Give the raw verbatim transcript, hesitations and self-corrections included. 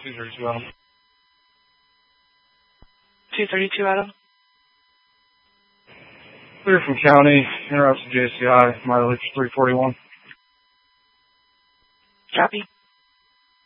two thirty-two Adam. two thirty-two Adam. Clear from county, interrupts to J C I, mileage three forty-one. Copy.